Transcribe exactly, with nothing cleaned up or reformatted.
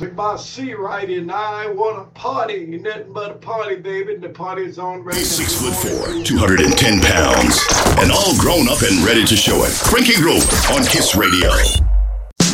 music by C. Righty, and I want to party. Nothing but a party, baby. The party's on right now. He's six foot four, two hundred ten pounds, and all grown up and ready to show it. Frankie Grover on Kiss Radio.